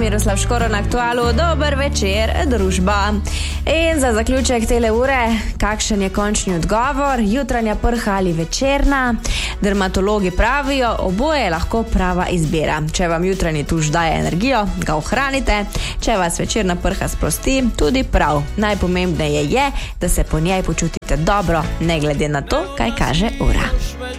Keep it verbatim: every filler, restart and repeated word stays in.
Miroslav Škoro na Aktualu. Dober večer, družba. In za zaključek tele ure, kakšen je končni odgovor? Jutranja prha ali večerna? Dermatologi pravijo, oboje je lahko prava izbira. Če vam jutranji tuš daje energijo, ga ohranite. Če vas večerna prha sprosti, tudi prav. Najpomembneje je, da se po njej počutite dobro, ne glede na to, kaj kaže ura.